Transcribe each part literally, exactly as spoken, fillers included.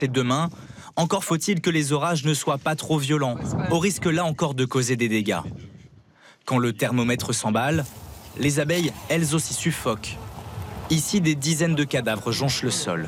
Et demain, encore faut-il que les orages ne soient pas trop violents, au risque là encore de causer des dégâts. Quand le thermomètre s'emballe, les abeilles, elles aussi, suffoquent. Ici, des dizaines de cadavres jonchent le sol.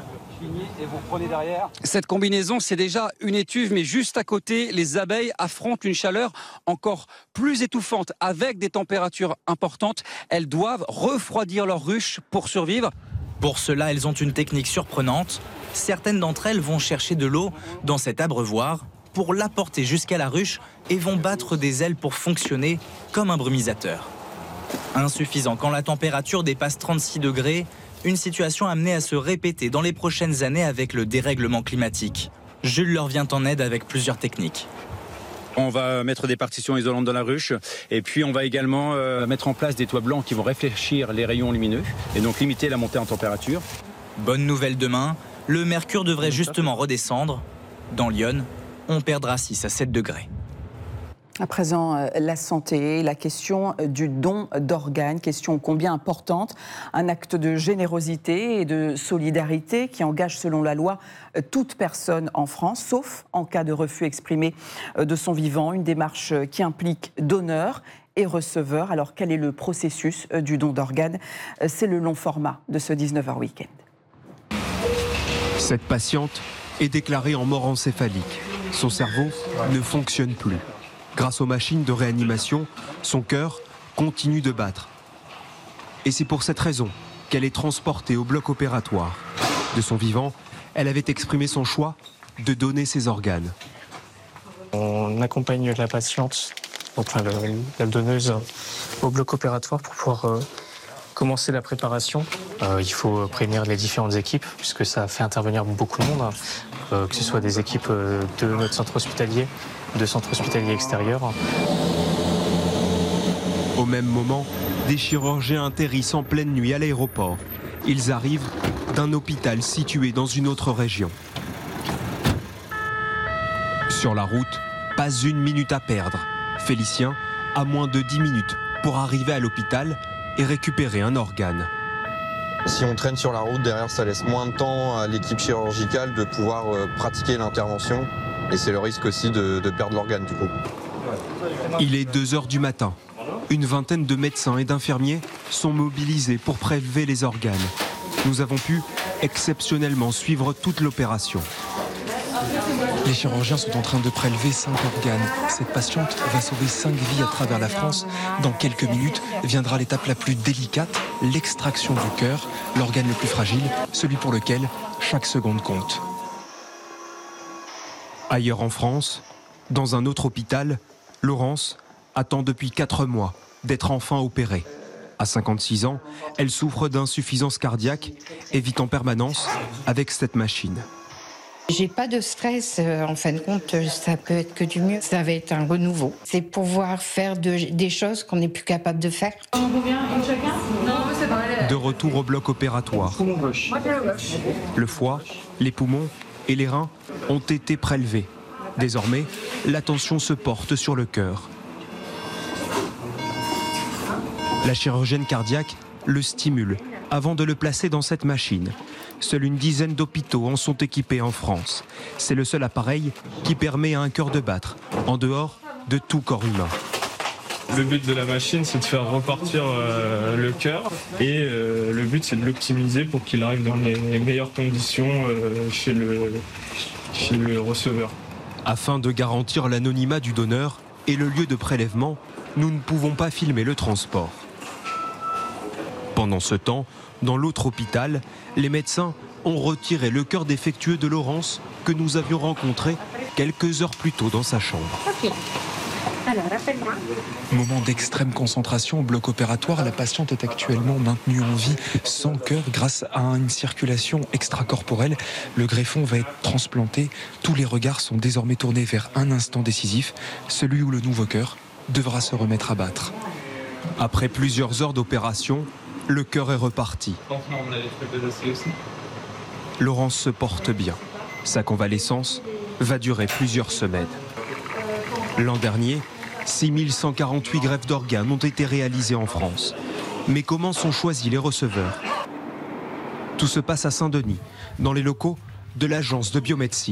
Cette combinaison, c'est déjà une étuve, mais juste à côté, les abeilles affrontent une chaleur encore plus étouffante. Avec des températures importantes, elles doivent refroidir leurs ruches pour survivre. Pour cela, elles ont une technique surprenante. Certaines d'entre elles vont chercher de l'eau dans cet abreuvoir pour l'apporter jusqu'à la ruche et vont battre des ailes pour fonctionner comme un brumisateur. Insuffisant quand la température dépasse trente-six degrés, une situation amenée à se répéter dans les prochaines années avec le dérèglement climatique. Jules leur vient en aide avec plusieurs techniques. On va mettre des partitions isolantes dans la ruche et puis on va également euh, mettre en place des toits blancs qui vont réfléchir les rayons lumineux et donc limiter la montée en température. Bonne nouvelle demain, le mercure devrait justement redescendre. Dans l'Yonne, on perdra six à sept degrés. À présent, la santé, la question du don d'organes, question combien importante, un acte de générosité et de solidarité qui engage selon la loi toute personne en France, sauf en cas de refus exprimé de son vivant, une démarche qui implique donneur et receveur. Alors quel est le processus du don d'organes? C'est le long format de ce dix-neuf heures week-end. Cette patiente est déclarée en mort encéphalique. Son cerveau ne fonctionne plus. Grâce aux machines de réanimation, son cœur continue de battre. Et c'est pour cette raison qu'elle est transportée au bloc opératoire. De son vivant, elle avait exprimé son choix de donner ses organes. On accompagne la patiente, enfin le, la donneuse, au bloc opératoire pour pouvoir euh, commencer la préparation. Euh, il faut prévenir les différentes équipes, puisque ça fait intervenir beaucoup de monde, euh, que ce soit des équipes de notre centre hospitalier, de centres hospitaliers extérieurs. Au même moment, des chirurgiens atterrissent en pleine nuit à l'aéroport. Ils arrivent d'un hôpital situé dans une autre région. Sur la route, pas une minute à perdre. Félicien a moins de dix minutes pour arriver à l'hôpital et récupérer un organe. Si on traîne sur la route, derrière, ça laisse moins de temps à l'équipe chirurgicale de pouvoir pratiquer l'intervention. Et c'est le risque aussi de, de perdre l'organe du coup. Il est deux heures du matin. Une vingtaine de médecins et d'infirmiers sont mobilisés pour prélever les organes. Nous avons pu exceptionnellement suivre toute l'opération. Les chirurgiens sont en train de prélever cinq organes. Cette patiente va sauver cinq vies à travers la France. Dans quelques minutes viendra l'étape la plus délicate, l'extraction du cœur, l'organe le plus fragile, celui pour lequel chaque seconde compte. Ailleurs en France, dans un autre hôpital, Laurence attend depuis quatre mois d'être enfin opérée. À cinquante-six ans, elle souffre d'insuffisance cardiaque et vit en permanence avec cette machine. J'ai pas de stress, en fin de compte, ça peut être que du mieux. Ça va être un renouveau. C'est pouvoir faire de, des choses qu'on n'est plus capable de faire. De retour au bloc opératoire. Le foie, les poumons et les reins ont été prélevés. Désormais, l'attention se porte sur le cœur. La chirurgienne cardiaque le stimule avant de le placer dans cette machine. Seule une dizaine d'hôpitaux en sont équipés en France. C'est le seul appareil qui permet à un cœur de battre, en dehors de tout corps humain. Le but de la machine, c'est de faire repartir euh, le cœur et euh, le but, c'est de l'optimiser pour qu'il arrive dans les meilleures conditions euh, chez, le, chez le receveur. Afin de garantir l'anonymat du donneur et le lieu de prélèvement, nous ne pouvons pas filmer le transport. Pendant ce temps, dans l'autre hôpital, les médecins ont retiré le cœur défectueux de Laurence que nous avions rencontré quelques heures plus tôt dans sa chambre. Ok. Alors, rappelle-moi. Moment d'extrême concentration au bloc opératoire. La patiente est actuellement maintenue en vie sans cœur grâce à une circulation extracorporelle. Le greffon va être transplanté. Tous les regards sont désormais tournés vers un instant décisif, celui où le nouveau cœur devra se remettre à battre. Après plusieurs heures d'opération, le cœur est reparti. Laurence se porte bien. Sa convalescence va durer plusieurs semaines. L'an dernier, six mille cent quarante-huit greffes d'organes ont été réalisées en France. Mais comment sont choisis les receveurs? Tout se passe à Saint-Denis, dans les locaux de l'Agence de biomédecine.